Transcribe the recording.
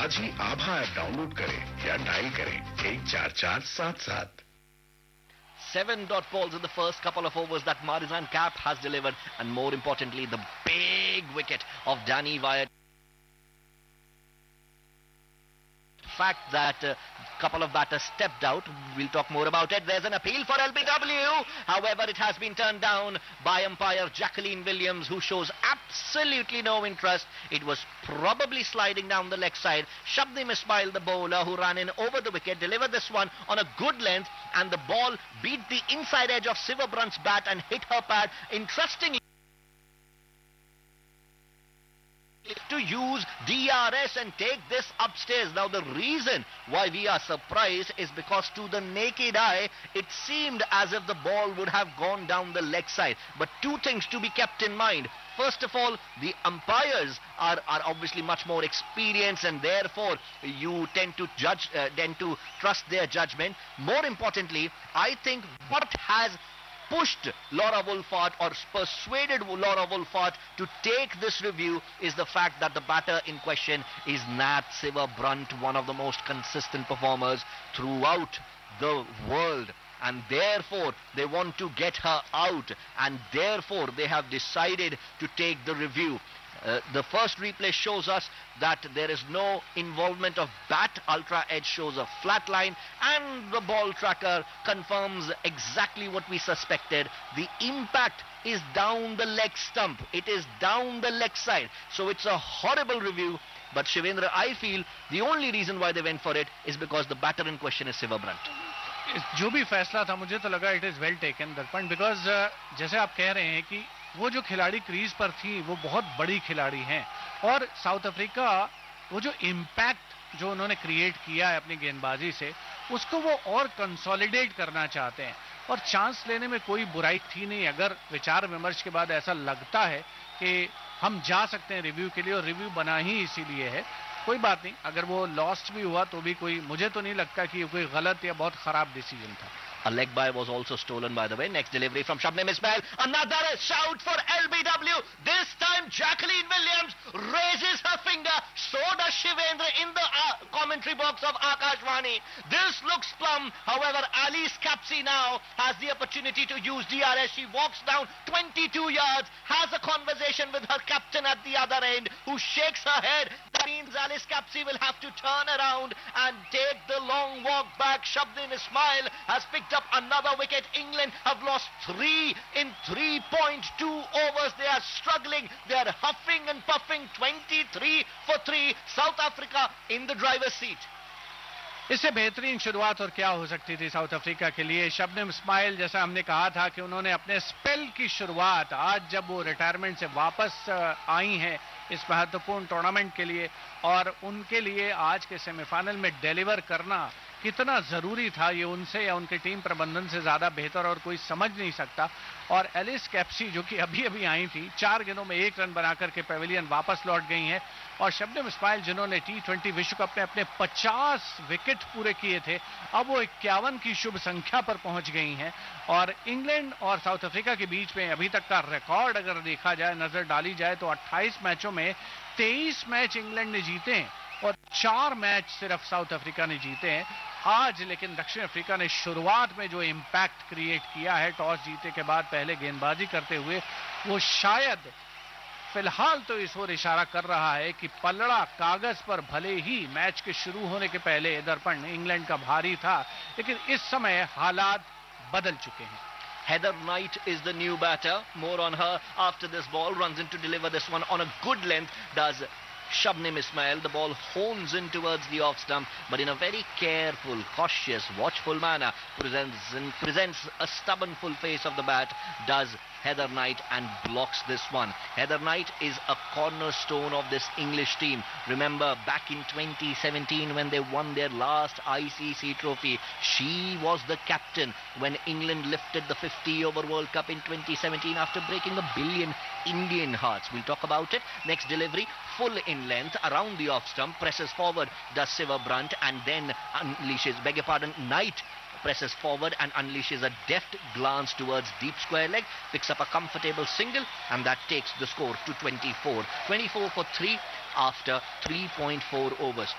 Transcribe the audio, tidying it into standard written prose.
आज ही आभा app download करें या डायल करें 14477. 7 balls in the first couple of overs that Marizan Cap has delivered, and more importantly, the big wicket of Danny Wyatt. Fact that a couple of batters stepped out. We'll talk more about it. There's an appeal for LBW. However, it has been turned down by umpire Jacqueline Williams, who shows absolutely no interest. It was probably sliding down the leg side. Shabnim Ismail, the bowler, who ran in over the wicket, delivered this one on a good length, and the ball beat the inside edge of Siva Brunt's bat and hit her pad. Interestingly, to use DRS and take this upstairs. Now the reason why we are surprised is because to the naked eye it seemed as if the ball would have gone down the leg side. But two things to be kept in mind. First of all, the umpires are obviously much more experienced, and therefore you tend to trust their judgment. More importantly, I think what has pushed Laura Wolfart or persuaded Laura Wolfart to take this review is the fact that the batter in question is Nat Siva Brunt, one of the most consistent performers throughout the world, and therefore they want to get her out, and therefore they have decided to take the review. The first replay shows us that there is no involvement of bat. Ultra Edge shows a flat line, and the ball tracker confirms exactly what we suspected. The impact is down the leg stump. It is down the leg side. So it's a horrible review. But Shivendra, I feel the only reason why they went for it is because the batter in question is Siva Brunt. जो भी फैसला था मुझे तो लगा it is well taken दर्पण, because जैसे आप कह रहे हैं कि वो जो खिलाड़ी क्रीज पर थी वो बहुत बड़ी खिलाड़ी हैं, और साउथ अफ्रीका वो जो इम्पैक्ट जो उन्होंने क्रिएट किया है अपनी गेंदबाजी से, उसको वो और कंसोलिडेट करना चाहते हैं, और चांस लेने में कोई बुराई थी नहीं. अगर विचार विमर्श के बाद ऐसा लगता है कि हम जा सकते हैं रिव्यू के लिए, और रिव्यू बना ही इसीलिए है, कोई बात नहीं. अगर वो लॉस्ट भी हुआ तो भी कोई, मुझे तो नहीं लगता कि कोई गलत या बहुत खराब डिसीजन था. A leg by was also stolen, by the way. Next delivery from Shabnim Ismail. Another shout for LBW. This time Jacqueline Williams raises her finger. So does Shivendra in the commentary box of Akashvani. This looks plumb. However, Alice Capsey now has the opportunity to use DRS. She walks down 22 yards, has a conversation with her captain at the other end, who shakes her head. That means Alice Capsey will have to turn around and take the long walk back. Shabnim Ismail has picked up another wicket. England have lost 3 in 3.2 overs. They are struggling. They are huffing and puffing. 23 for 3. South Africa in the driver's seat. इससे बेहतरीन शुरुआत और क्या हो सकती थी south Africa के लिए. शबनम इस्माइल, जैसा हमने कहा था कि उन्होंने अपने स्पेल की शुरुआत आज जब वो रिटायरमेंट से वापस आई हैं इस महत्वपूर्ण टूर्नामेंट के लिए, और उनके लिए आज के सेमीफाइनल में डिलीवर करना कितना जरूरी था, ये उनसे या उनके टीम प्रबंधन से ज्यादा बेहतर और कोई समझ नहीं सकता. और एलिस कैप्सी जो कि अभी अभी आई थी, 4 गेंदों में 1 रन बनाकर के पेविलियन वापस लौट गई हैं, और शबनम इस्माइल जिन्होंने T20 विश्व कप में अपने 50 विकेट पूरे किए थे, अब वो 51 की शुभ संख्या पर पहुंच गई हैं. और इंग्लैंड और साउथ अफ्रीका के बीच में अभी तक का रिकॉर्ड अगर देखा जाए, नजर डाली जाए, तो 28 मैचों में 23 मैच इंग्लैंड ने जीते हैं और 4 मैच सिर्फ साउथ अफ्रीका ने जीते हैं. आज लेकिन दक्षिण अफ्रीका ने शुरुआत में जो इंपैक्ट क्रिएट किया है टॉस जीते के बाद पहले गेंदबाजी करते हुए, वो शायद फिलहाल तो इस ओर इशारा कर रहा है कि पलड़ा कागज पर भले ही मैच के शुरू होने के पहले दर्पण इंग्लैंड का भारी था, लेकिन इस समय हालात बदल चुके हैं. Heather Knight is the new batter. More on her after this ball. Runs in to deliver this one on a good length. Does Shabnim Ismail. The ball hones in towards the off stump, but in a very careful, cautious, watchful manner presents a stubborn full face of the bat. Does Heather Knight and blocks this one. Heather Knight is a cornerstone of this English team. Remember back in 2017 when they won their last ICC trophy, she was the captain when England lifted the 50 over World Cup in 2017 after breaking 1 billion Indian hearts. We'll talk about it. Next delivery, full in length around the off stump, presses forward, does Siva Brunt, and then unleashes, Knight presses forward and unleashes a deft glance towards deep square leg, picks up a comfortable single, and that takes the score to 24. 24 for 3 after 3.4 overs.